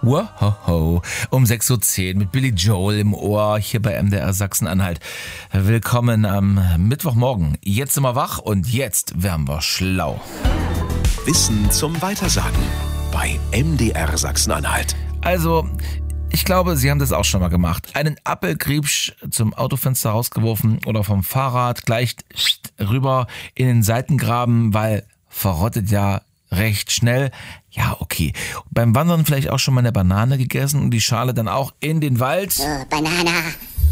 Wow, um 6.10 Uhr mit Billy Joel im Ohr hier bei MDR Sachsen-Anhalt. Willkommen am Mittwochmorgen. Jetzt sind wir wach und jetzt werden wir schlau. Wissen zum Weitersagen bei MDR Sachsen-Anhalt. Also, ich glaube, Sie haben das auch schon mal gemacht. Einen Apfelgriebsch zum Autofenster rausgeworfen oder vom Fahrrad gleich rüber in den Seitengraben, weil verrottet ja recht schnell. Ja, okay. Beim Wandern vielleicht auch schon mal eine Banane gegessen und die Schale dann auch in den Wald. Banana.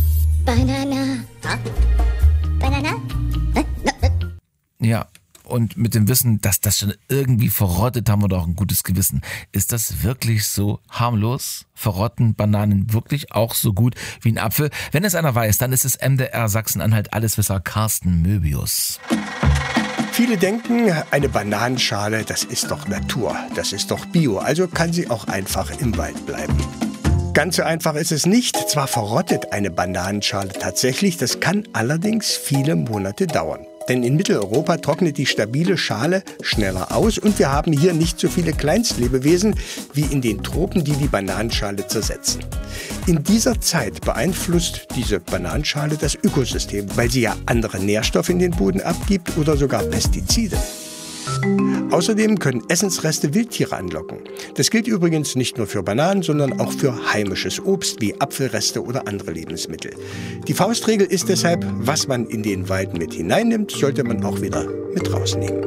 Ja, und mit dem Wissen, dass das schon irgendwie verrottet, haben wir doch ein gutes Gewissen. Ist das wirklich so harmlos? Verrotten Bananen wirklich auch so gut wie ein Apfel? Wenn es einer weiß, dann ist es MDR Sachsen-Anhalt Alleswisser Carsten Möbius. Viele denken, eine Bananenschale, das ist doch Natur, das ist doch Bio, also kann sie auch einfach im Wald bleiben. Ganz so einfach ist es nicht. Zwar verrottet eine Bananenschale tatsächlich, das kann allerdings viele Monate dauern. Denn in Mitteleuropa trocknet die stabile Schale schneller aus und wir haben hier nicht so viele Kleinstlebewesen wie in den Tropen, die die Bananenschale zersetzen. In dieser Zeit beeinflusst diese Bananenschale das Ökosystem, weil sie ja andere Nährstoffe in den Boden abgibt oder sogar Pestizide. Außerdem können Essensreste Wildtiere anlocken. Das gilt übrigens nicht nur für Bananen, sondern auch für heimisches Obst wie Apfelreste oder andere Lebensmittel. Die Faustregel ist deshalb, was man in den Wald mit hineinnimmt, sollte man auch wieder mit rausnehmen.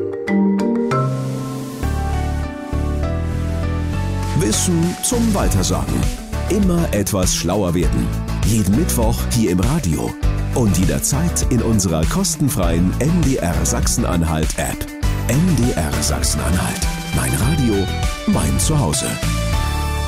Wissen zum Weitersagen. Immer etwas schlauer werden. Jeden Mittwoch hier im Radio. Und jederzeit in unserer kostenfreien MDR Sachsen-Anhalt App. MDR Sachsen-Anhalt. Mein Radio, mein Zuhause.